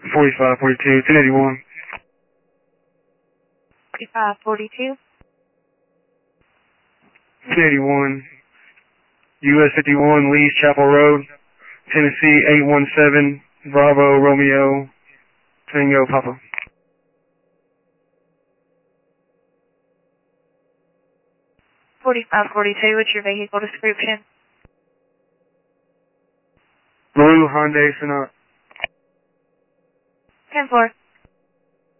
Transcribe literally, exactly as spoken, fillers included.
forty-five forty-two, ten eighty-one. forty-five forty-two. ten eighty-one, U S fifty-one, Lee's Chapel Road, Tennessee, eight one seven, Bravo, Romeo, Tango, Papa. forty-five forty-two, what's your vehicle description? Blue Hyundai Sonata. ten four.